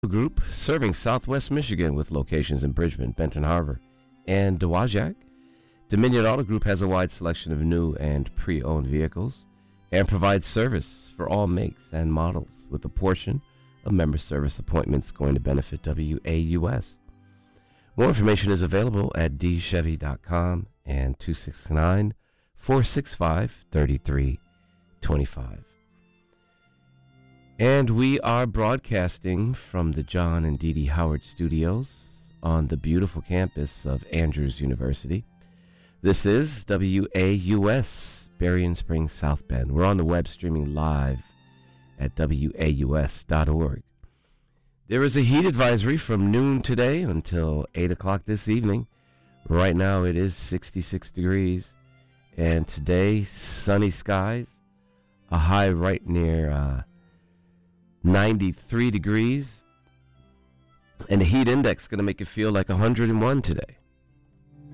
Group serving Southwest Michigan with locations in Bridgman, Benton Harbor, and Dowagiac. Dominion Auto Group has a wide selection of new and pre-owned vehicles and provides service for all makes and models with a portion of member service appointments going to benefit WAUS. More information is available at dchevy.com and 269-465-3325. And we are broadcasting from the John and Dee Dee Howard Studios on the beautiful campus of Andrews University. This is WAUS, Berrien Springs, South Bend. We're on the web streaming live at WAUS.org. There is a heat advisory from noon today until 8 o'clock this evening. Right now it is 66 degrees, and today sunny skies, a high right near 93 degrees, and the heat index is going to make it feel like 101 today.